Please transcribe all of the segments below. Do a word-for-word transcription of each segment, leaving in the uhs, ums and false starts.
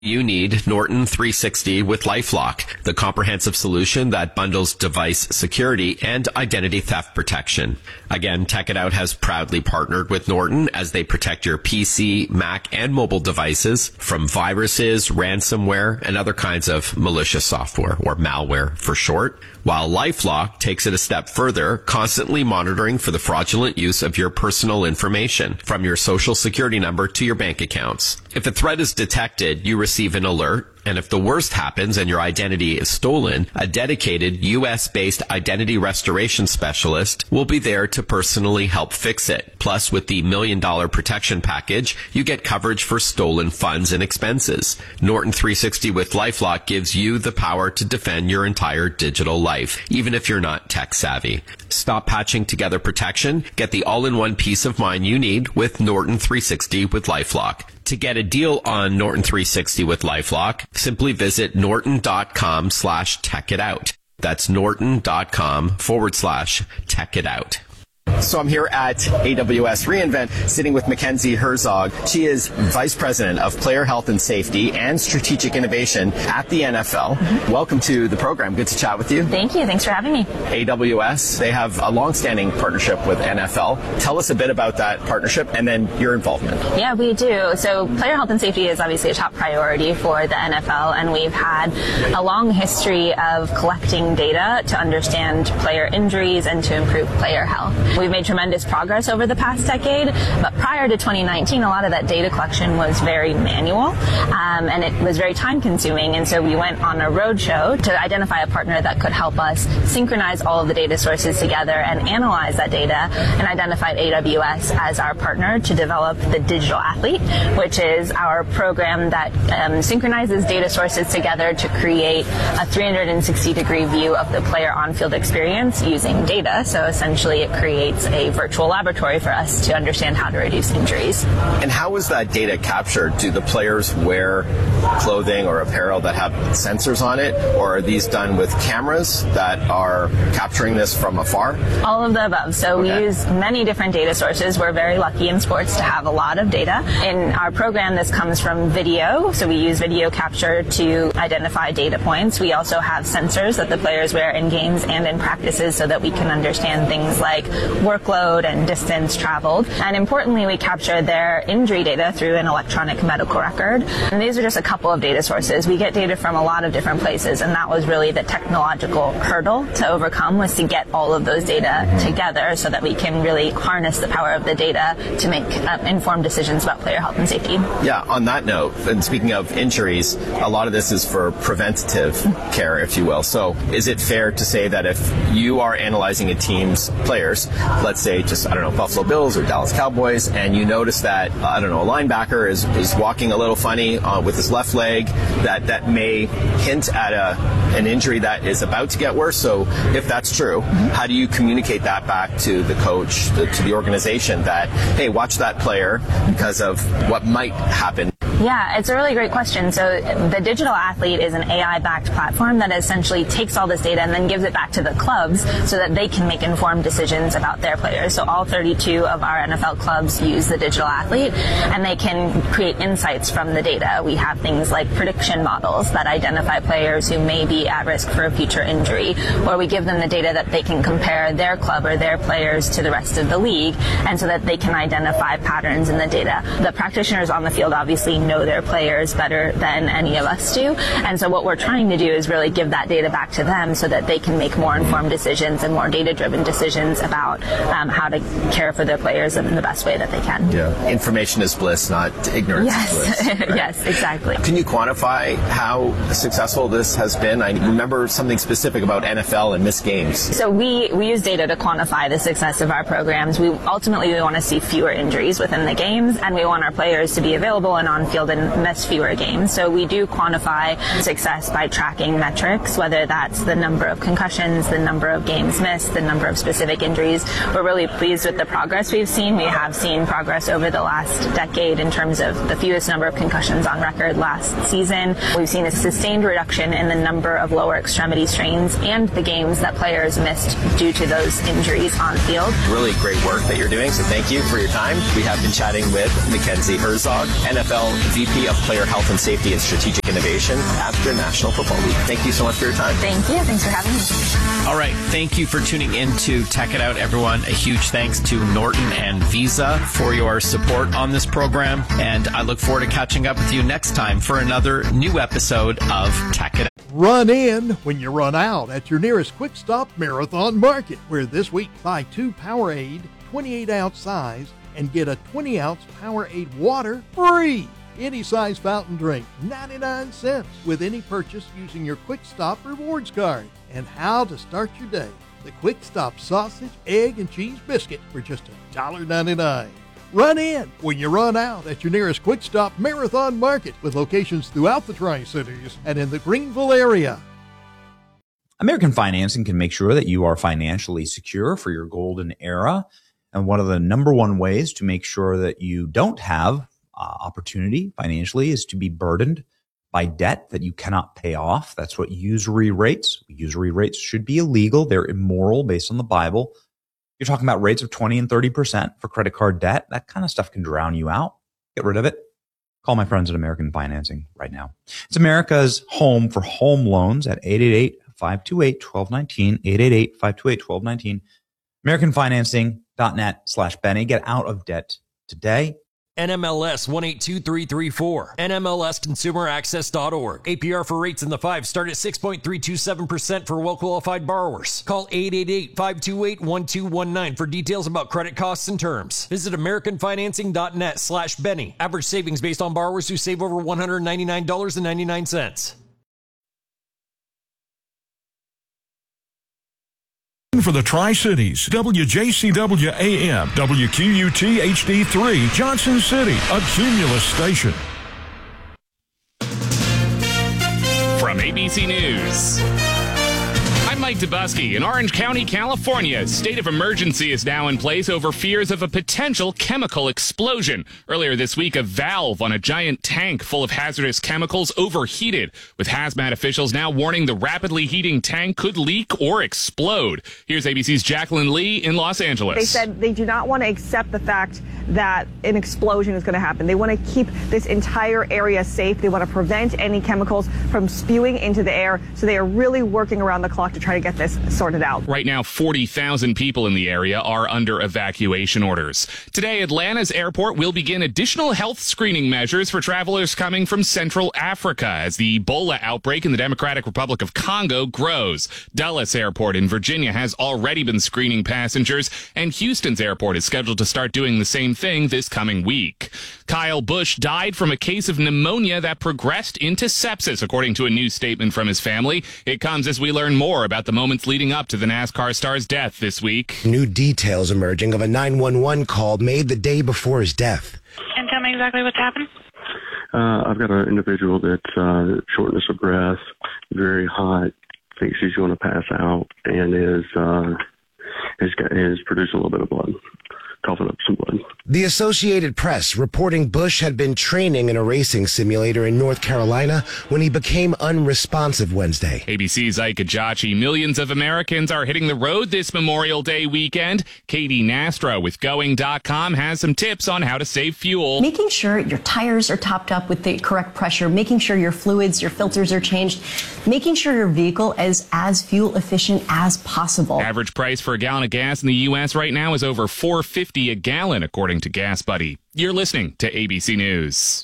You need Norton three sixty with LifeLock, the comprehensive solution that bundles device security and identity theft protection. Again, Tech It Out has proudly partnered with Norton as they protect your P C, Mac, and mobile devices from viruses, ransomware, and other kinds of malicious software, or malware for short, while LifeLock takes it a step further, constantly monitoring for the fraudulent use of your personal information, from your social security number to your bank accounts. If a threat is detected, you receive an alert, and if the worst happens and your identity is stolen, a dedicated U S-based identity restoration specialist will be there to personally help fix it. Plus, with the million dollar protection package, you get coverage for stolen funds and expenses. Norton three sixty with LifeLock gives you the power to defend your entire digital life, even if you're not tech savvy. Stop patching together protection. Get the all-in-one peace of mind you need with Norton three sixty with LifeLock. To get a deal on Norton three sixty with LifeLock, simply visit norton.com slash tech it out. That's norton.com forward slash tech it out. So I'm here at A W S reInvent, sitting with Mackenzie Herzog. She is Vice President of Player Health and Safety and Strategic Innovation at the N F L. Mm-hmm. Welcome to the program. Good to chat with you. Thank you. Thanks for having me. A W S, they have a long-standing partnership with N F L. Tell us a bit about that partnership and then your involvement. Yeah, we do. So player health and safety is obviously a top priority for the N F L, and we've had a long history of collecting data to understand player injuries and to improve player health. We've made tremendous progress over the past decade, but prior to twenty nineteen, a lot of that data collection was very manual, um, and it was very time-consuming, and so we went on a roadshow to identify a partner that could help us synchronize all of the data sources together and analyze that data, and identified A W S as our partner to develop the Digital Athlete, which is our program that um, synchronizes data sources together to create a three hundred sixty degree view of the player on-field experience using data. So essentially it creates a virtual laboratory for us to understand how to reduce injuries. And how is that data captured? Do the players wear clothing or apparel that have sensors on it, or are these done with cameras that are capturing this from afar? All of the above. So okay. We use many different data sources. We're very lucky in sports to have a lot of data. In our program, this comes from video. So we use video capture to identify data points. We also have sensors that the players wear in games and in practices so that we can understand things like workload and distance traveled. And importantly, we capture their injury data through an electronic medical record. And these are just a couple of data sources. We get data from a lot of different places, and that was really the technological hurdle to overcome, was to get all of those data together so that we can really harness the power of the data to make uh, informed decisions about player health and safety. Yeah, on that note, and speaking of injuries, a lot of this is for preventative care, if you will. So is it fair to say that if you are analyzing a team's players, let's say just, I don't know, Buffalo Bills or Dallas Cowboys, and you notice that, uh, I don't know, a linebacker is, is walking a little funny uh, with his left leg, that, that may hint at a, an injury that is about to get worse. So if that's true, mm-hmm. how do you communicate that back to the coach, the, to the organization, that, hey, watch that player because of what might happen? Yeah, it's a really great question. So the Digital Athlete is an A I-backed platform that essentially takes all this data and then gives it back to the clubs so that they can make informed decisions about their players. So all thirty-two of our N F L clubs use the Digital Athlete, and they can create insights from the data. We have things like prediction models that identify players who may be at risk for a future injury, or we give them the data that they can compare their club or their players to the rest of the league, and so that they can identify patterns in the data. The practitioners on the field obviously know know their players better than any of us do. And so what we're trying to do is really give that data back to them so that they can make more informed decisions and more data-driven decisions about um, how to care for their players in the best way that they can. Yeah. Information is bliss, not ignorance yes. is bliss. Right? Yes, exactly. Can you quantify how successful this has been? I remember something specific about N F L and missed games. So we, we use data to quantify the success of our programs. We ultimately we want to see fewer injuries within the games, and we want our players to be available and on field and miss fewer games. So we do quantify success by tracking metrics, whether that's the number of concussions, the number of games missed, the number of specific injuries. We're really pleased with the progress we've seen. We have seen progress over the last decade in terms of the fewest number of concussions on record last season. We've seen a sustained reduction in the number of lower extremity strains and the games that players missed due to those injuries on field. Really great work that you're doing, so thank you for your time. We have been chatting with Mackenzie Herzog, N F L V P of Player Health and Safety and Strategic Innovation at the National Football League. Thank you so much for your time. Thank you. Thanks for having me. All right. Thank you for tuning in to Tech It Out, everyone. A huge thanks to Norton and Visa for your support on this program. And I look forward to catching up with you next time for another new episode of Tech It Out. Run in when you run out at your nearest Quick Stop Marathon Market, where this week buy two Powerade twenty-eight ounce size and get a twenty ounce Powerade water free. Any size fountain drink, ninety-nine cents with any purchase using your Quick Stop Rewards card. And how to start your day. The Quick Stop sausage, egg, and cheese biscuit for just one dollar ninety-nine. Run in when you run out at your nearest Quick Stop Marathon Market with locations throughout the Tri-Cities and in the Greenville area. American Financing can make sure that you are financially secure for your golden era. And one of the number one ways to make sure that you don't have uh, opportunity financially is to be burdened by debt that you cannot pay off. That's what usury rates. Usury rates should be illegal. They're immoral based on the Bible. You're talking about rates of twenty and thirty percent for credit card debt. That kind of stuff can drown you out. Get rid of it. Call my friends at American Financing right now. It's America's home for home loans at eight eight eight, five two eight, one two one nine, eight eight eight, five two eight, one two one nine. American Financing dot net slash Benny. Get out of debt today. N M L S one eight two three three four. N M L S consumer access dot org. A P R for rates in the five start at six point three two seven percent for well-qualified borrowers. Call eight eight eight, five two eight, one two one nine for details about credit costs and terms. Visit American Financing dot net slash Benny. Average savings based on borrowers who save over one hundred ninety-nine dollars and ninety-nine cents. For the Tri-Cities, W J C W A M, W Q U T H D three, Johnson City, a Cumulus station. From A B C News, I'm Mike Dubusky. In Orange County, California, state of emergency is now in place over fears of a potential chemical explosion. Earlier this week, a valve on a giant tank full of hazardous chemicals overheated, with hazmat officials now warning the rapidly heating tank could leak or explode. Here's A B C's Jacqueline Lee in Los Angeles. They said they do not want to accept the fact that an explosion is going to happen. They want to keep this entire area safe. They want to prevent any chemicals from spewing into the air. So they are really working around the clock to try to get this sorted out. Right now, forty thousand people in the area are under evacuation orders. Today, Atlanta's airport will begin additional health screening measures for travelers coming from Central Africa as the Ebola outbreak in the Democratic Republic of Congo grows. Dulles Airport in Virginia has already been screening passengers, and Houston's airport is scheduled to start doing the same thing this coming week. Kyle Busch died from a case of pneumonia that progressed into sepsis, according to a new statement from his family. It comes as we learn more about the moments leading up to the NASCAR star's death this week. New details emerging of a nine one one call made the day before his death. And tell me exactly what's happened. Uh, I've got an individual that's uh, shortness of breath, very hot, thinks he's going to pass out, and is uh, is, is producing a little bit of blood, coughing up some blood. The Associated Press reporting Busch had been training in a racing simulator in North Carolina when he became unresponsive Wednesday. A B C's Ike Ajachi. Millions of Americans are hitting the road this Memorial Day weekend. Katie Nastra with Going dot com has some tips on how to save fuel. Making sure your tires are topped up with the correct pressure, making sure your fluids, your filters are changed, making sure your vehicle is as fuel efficient as possible. Average price for a gallon of gas in the U S right now is over four dollars and fifty cents a gallon, according to Gas Buddy. You're listening to A B C News.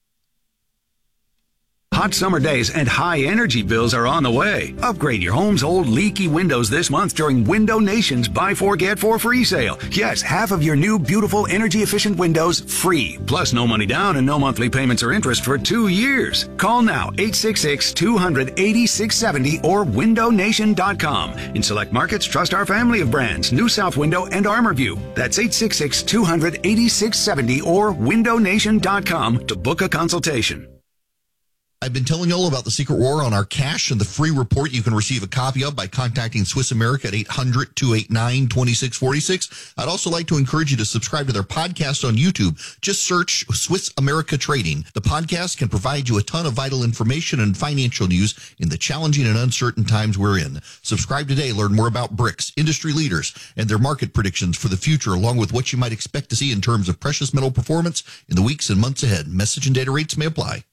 Hot summer days and high energy bills are on the way. Upgrade your home's old leaky windows this month during Window Nation's Buy Four Get Four Free sale. Yes, half of your new beautiful energy efficient windows free. Plus no money down and no monthly payments or interest for two years. Call now eight six six, two hundred, eighty-six seventy or window nation dot com. In select markets, trust our family of brands, New South Window and ArmorView. That's eight six six, two hundred, eighty-six seventy or window nation dot com to book a consultation. I've been telling you all about the Secret War on our cash and the free report you can receive a copy of by contacting Swiss America at eight hundred, two eight nine, two six four six. I'd also like to encourage you to subscribe to their podcast on YouTube. Just search Swiss America Trading. The podcast can provide you a ton of vital information and financial news in the challenging and uncertain times we're in. Subscribe today. Learn more about BRICS, industry leaders, and their market predictions for the future, along with what you might expect to see in terms of precious metal performance in the weeks and months ahead. Message and data rates may apply.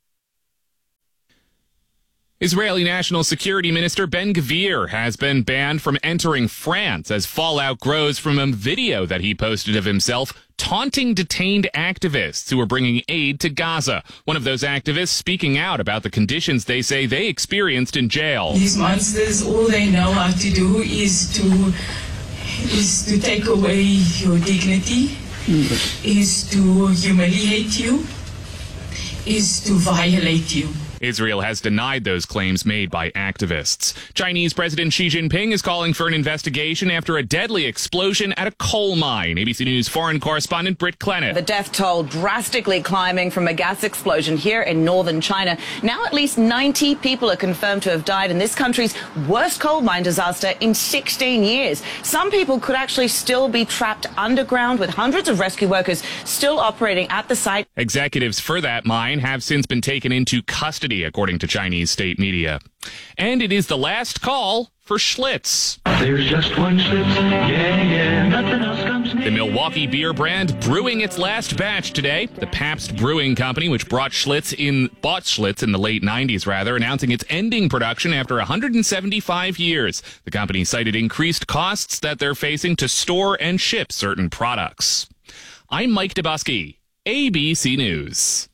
Israeli National Security Minister Ben-Gvir has been banned from entering France as fallout grows from a video that he posted of himself taunting detained activists who were bringing aid to Gaza. One of those activists speaking out about the conditions they say they experienced in jail. These monsters, all they know how to do is to is to take away your dignity, is to humiliate you, is to violate you. Israel has denied those claims made by activists. Chinese President Xi Jinping is calling for an investigation after a deadly explosion at a coal mine. A B C News foreign correspondent Britt Clennett. The death toll drastically climbing from a gas explosion here in northern China. Now at least ninety people are confirmed to have died in this country's worst coal mine disaster in sixteen years. Some people could actually still be trapped underground, with hundreds of rescue workers still operating at the site. Executives for that mine have since been taken into custody, according to Chinese state media. And it is the last call for Schlitz. There's just one Schlitz, yeah, yeah, nothing else comes near. The Milwaukee beer brand brewing its last batch today. The Pabst Brewing Company, which brought Schlitz in, bought Schlitz in the late nineties, rather, announcing it's ending production after one hundred seventy-five years. The company cited increased costs that they're facing to store and ship certain products. I'm Mike Dubosky, A B C News.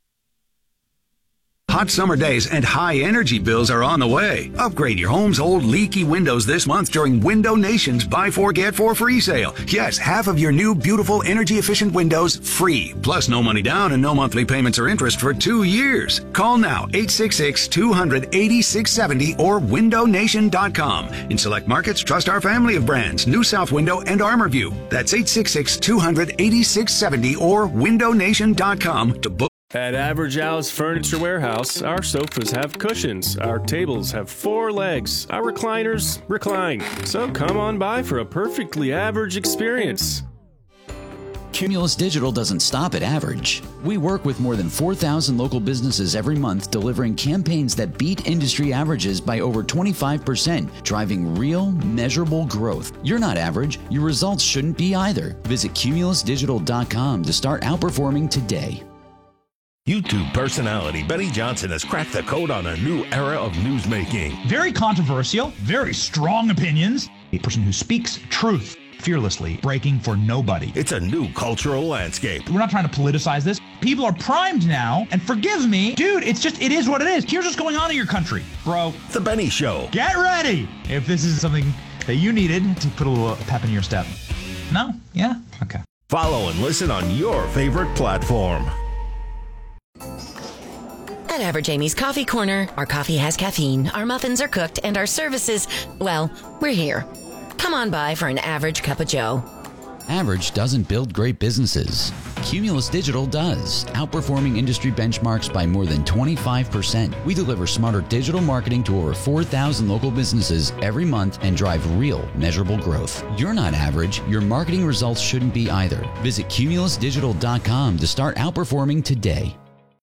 Hot summer days and high energy bills are on the way. Upgrade your home's old leaky windows this month during Window Nation's Buy Four Get Four free sale. Yes, half of your new beautiful energy efficient windows free. Plus no money down and no monthly payments or interest for two years. Call now eight six six, two hundred, eighty-six seventy or window nation dot com. In select markets, trust our family of brands, New South Window and ArmorView. That's eight six six, two hundred, eighty-six seventy or window nation dot com to book. At Average Al's Furniture Warehouse, our sofas have cushions, our tables have four legs, our recliners recline. So come on by for a perfectly average experience. Cumulus Digital doesn't stop at average. We work with more than four thousand local businesses every month, delivering campaigns that beat industry averages by over twenty-five percent, driving real, measurable growth. You're not average. Your results shouldn't be either. Visit cumulus digital dot com to start outperforming today. YouTube personality Benny Johnson has cracked the code on a new era of newsmaking. Very controversial, very strong opinions. A person who speaks truth fearlessly, breaking for nobody. It's a new cultural landscape. We're not trying to politicize this. People are primed now, and forgive me, dude, it's just, it is what it is. Here's what's going on in your country, bro. The Benny Show. Get ready if this is something that you needed to put a little pep in your step. No? Yeah? Okay. Follow and listen on your favorite platform. At Average Amy's Coffee Corner, our coffee has caffeine, our muffins are cooked, and our services, well, we're here. Come on by for an average cup of joe. Average doesn't build great businesses. Cumulus Digital does, outperforming industry benchmarks by more than twenty-five percent. We deliver smarter digital marketing to over four thousand local businesses every month and drive real, measurable growth. You're not average. Your marketing results shouldn't be either. Visit cumulus digital dot com to start outperforming today.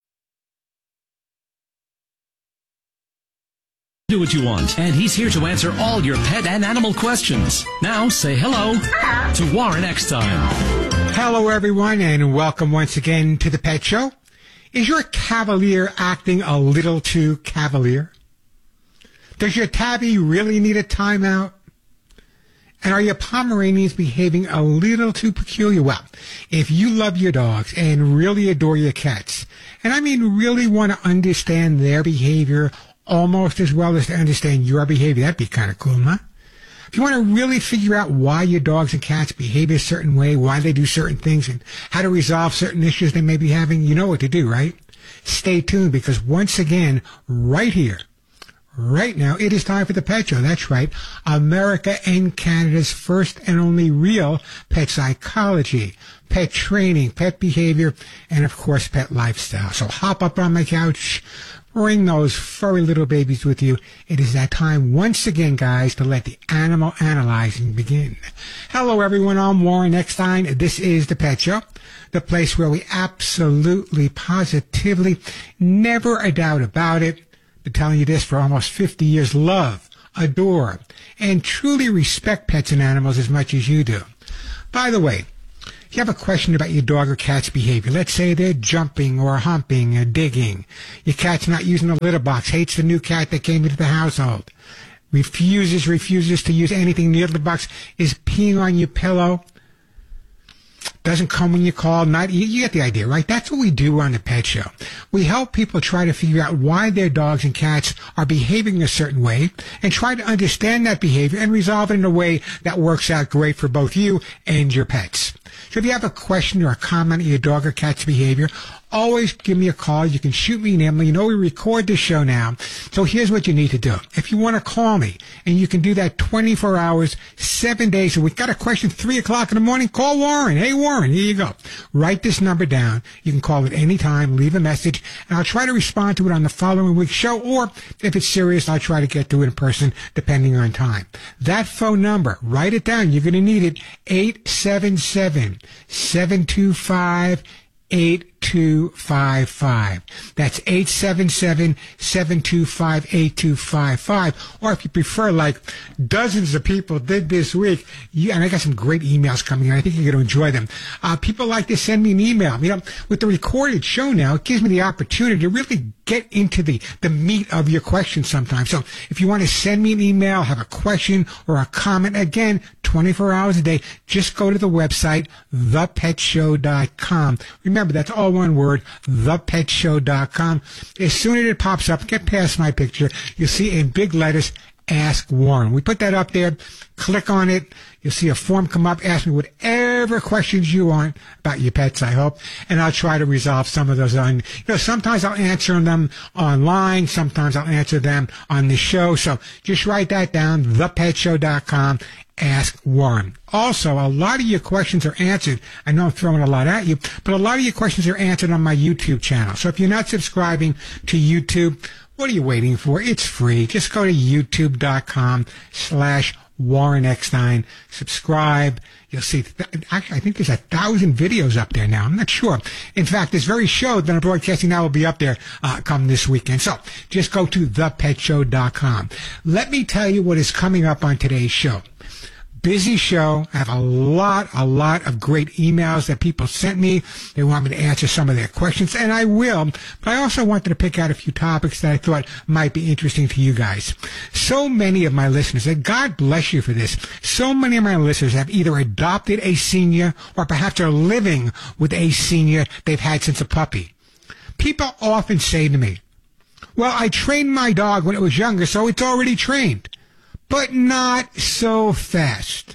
Do what you want, and he's here to answer all your pet and animal questions. Now say hello to Warren Eckstein. Hello, everyone, and welcome once again to the Pet Show. Is your Cavalier acting a little too cavalier? Does your tabby really need a timeout? And are your Pomeranians behaving a little too peculiar? Well, if you love your dogs and really adore your cats, and I mean really want to understand their behavior almost as well as to understand your behavior, that'd be kind of cool, huh? If you want to really figure out why your dogs and cats behave a certain way, why they do certain things, and how to resolve certain issues they may be having, you know what to do, right? Stay tuned, because once again, right here, Right now, it is time for the Pet Show. That's right. America and Canada's first and only real pet psychology, pet training, pet behavior, and of course, pet lifestyle. So hop up on my couch, bring those furry little babies with you. It is that time once again, guys, to let the animal analyzing begin. Hello, everyone. I'm Warren Eckstein. This is the Pet Show, the place where we absolutely, positively, never a doubt about it, been telling you this for almost fifty years, love, adore, and truly respect pets and animals as much as you do. By the way, if you have a question about your dog or cat's behavior, let's say they're jumping or humping or digging, your cat's not using a litter box, hates the new cat that came into the household, refuses, refuses to use anything near the litter box, is peeing on your pillow, doesn't come when you call, not you, you get the idea, right? That's what we do on the Pet Show. We help people try to figure out why their dogs and cats are behaving a certain way and try to understand that behavior and resolve it in a way that works out great for both you and your pets. So if you have a question or a comment on your dog or cat's behavior, always give me a call. You can shoot me an email. You know we record this show now. So here's what you need to do. If you want to call me, and you can do that twenty-four hours, seven days a week, got a question three o'clock in the morning, call Warren. Hey, Warren, here you go. Write this number down. You can call at any time, leave a message, and I'll try to respond to it on the following week's show, or if it's serious, I'll try to get to it in person, depending on time. That phone number, write it down. You're going to need it, eight seven seven, seven two five, eight two five five. That's eight seven seven, seven two five, eight two five five. Or if you prefer, like dozens of people did this week, you, and I got some great emails coming in. I think you're going to enjoy them. Uh, people like to send me an email. You know, with the recorded show now, it gives me the opportunity to really get into the, the meat of your question sometimes. So if you want to send me an email, have a question or a comment, again, twenty-four hours a day, just go to the website, the pet show dot com. Remember, that's all one word, the pet show dot com. As soon as it pops up, get past my picture, you'll see in big letters, Ask Warren. We put that up there. Click on it. You'll see a form come up. Ask me whatever questions you want about your pets, I hope. And I'll try to resolve some of those on, you know, sometimes I'll answer them online. Sometimes I'll answer them on the show. So just write that down, the pet show dot com. Ask Warren. Also, a lot of your questions are answered. I know I'm throwing a lot at you, but a lot of your questions are answered on my YouTube channel. So if you're not subscribing to YouTube, what are you waiting for? It's free. Just go to youtube dot com slash Warren Eckstein. Subscribe. You'll see, th- actually, I think there's a thousand videos up there now. I'm not sure. In fact, this very show that I'm broadcasting now will be up there uh, come this weekend. So just go to the pet show dot com. Let me tell you what is coming up on today's show. Busy show. I have a lot, a lot of great emails that people sent me. They want me to answer some of their questions, and I will. But I also wanted to pick out a few topics that I thought might be interesting to you guys. So many of my listeners, and God bless you for this, so many of my listeners have either adopted a senior or perhaps are living with a senior they've had since a puppy. People often say to me, well, I trained my dog when it was younger, so it's already trained. But not so fast.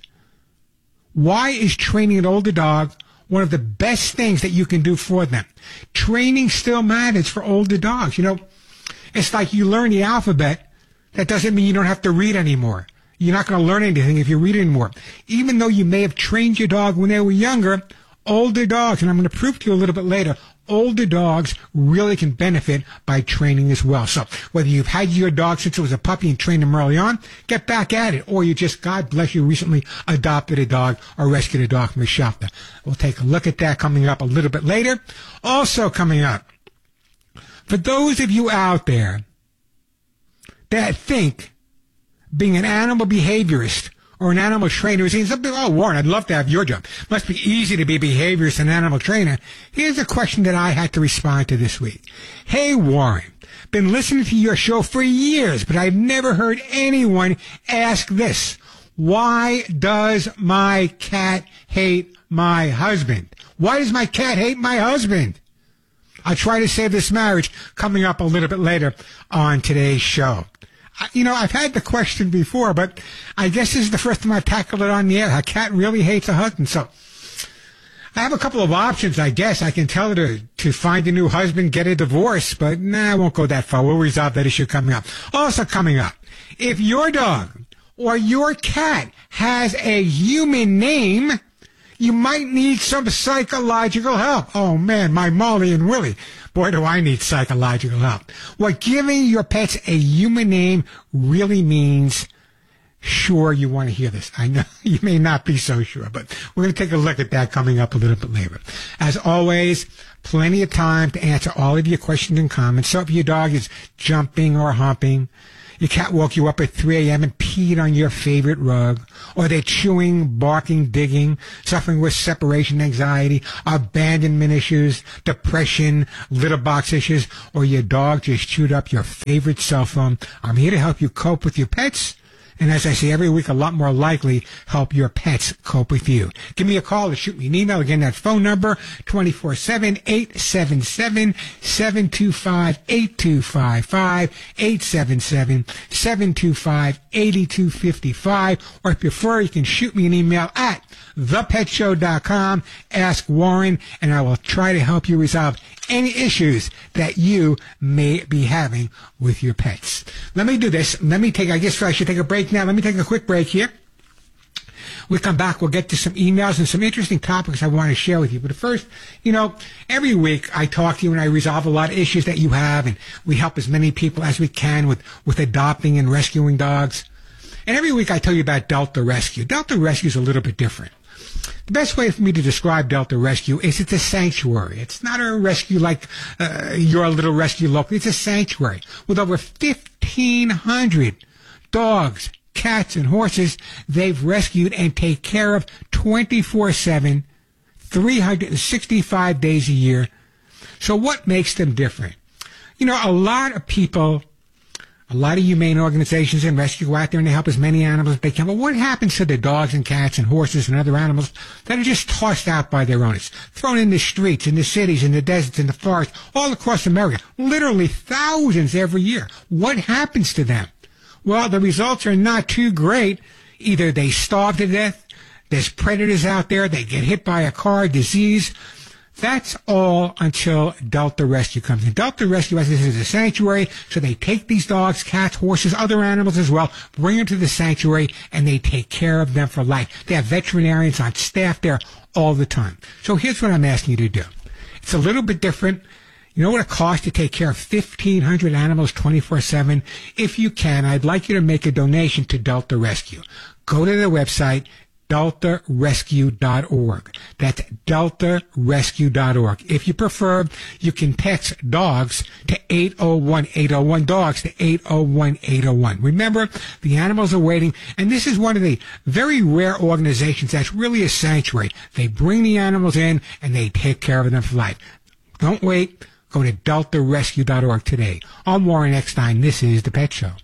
Why is training an older dog one of the best things that you can do for them? Training still matters for older dogs. You know, it's like you learn the alphabet. That doesn't mean you don't have to read anymore. You're not going to learn anything if you read anymore. Even though you may have trained your dog when they were younger, older dogs, and I'm going to prove to you a little bit later, older dogs really can benefit by training as well. So whether you've had your dog since it was a puppy and trained him early on, get back at it. Or you just, God bless you, recently adopted a dog or rescued a dog from a shelter. We'll take a look at that coming up a little bit later. Also coming up, for those of you out there that think being an animal behaviorist or an animal trainer is something, oh, Warren, I'd love to have your job. Must be easy to be a behaviorist and animal trainer. Here's a question that I had to respond to this week. Hey, Warren, been listening to your show for years, but I've never heard anyone ask this. Why does my cat hate my husband? Why does my cat hate my husband? I'll try to save this marriage coming up a little bit later on today's show. You know, I've had the question before, but I guess this is the first time I've tackled it on the air. A cat really hates a husband. So I have a couple of options, I guess. I can tell her to, to find a new husband, get a divorce, but nah, I won't go that far. We'll resolve that issue coming up. Also coming up, if your dog or your cat has a human name, you might need some psychological help. Oh, man, my Molly and Willie. Boy, do I need psychological help. What giving your pets a human name really means. Sure, you want to hear this. I know you may not be so sure, but we're going to take a look at that coming up a little bit later. As always, plenty of time to answer all of your questions and comments. So if your dog is jumping or humping, your cat woke you up at three a.m. and peed on your favorite rug, or they're chewing, barking, digging, suffering with separation anxiety, abandonment issues, depression, litter box issues, or your dog just chewed up your favorite cell phone, I'm here to help you cope with your pets. And as I say every week, a lot more likely help your pets cope with you. Give me a call or shoot me an email. Again, that phone number, two four seven, eight seven seven, seven two five, eight two five five, eight seven seven, seven two five, eight two five five. Or if you prefer, you can shoot me an email at the pet show dot com. Ask Warren, and I will try to help you resolve any issues that you may be having with your pets. Let me do this. Let me take, I guess I should take a break now. Let me take a quick break here. We'll come back. We'll get to some emails and some interesting topics I want to share with you. But first, you know, every week I talk to you and I resolve a lot of issues that you have, and we help as many people as we can with, with adopting and rescuing dogs. And every week I tell you about Delta Rescue. Delta Rescue is a little bit different. The best way for me to describe Delta Rescue is it's a sanctuary. It's not a rescue like uh, your little rescue local. It's a sanctuary with over fifteen hundred dogs, cats, and horses they've rescued and take care of twenty-four seven, three hundred sixty-five days a year. So what makes them different? You know, a lot of people, a lot of humane organizations and rescue go out there and they help as many animals as they can. But what happens to the dogs and cats and horses and other animals that are just tossed out by their owners, thrown in the streets, in the cities, in the deserts, in the forests, all across America, literally thousands every year? What happens to them? Well, the results are not too great. Either they starve to death, there's predators out there, they get hit by a car, disease. That's all until Delta Rescue comes in. Delta Rescue, as this is a sanctuary, so they take these dogs, cats, horses, other animals as well, bring them to the sanctuary, and they take care of them for life. They have veterinarians on staff there all the time. So here's what I'm asking you to do. It's a little bit different. You know what it costs to take care of fifteen hundred animals twenty-four seven? If you can, I'd like you to make a donation to Delta Rescue. Go to their website, delta rescue dot org. That's delta rescue dot org. If you prefer, you can text dogs to eight oh one eight oh one, dogs to eight oh one eight oh one. Remember, the animals are waiting, and this is one of the very rare organizations that's really a sanctuary. They bring the animals in, and they take care of them for life. Don't wait. Go to delta rescue dot org today. I'm Warren Eckstein. This is The Pet Show.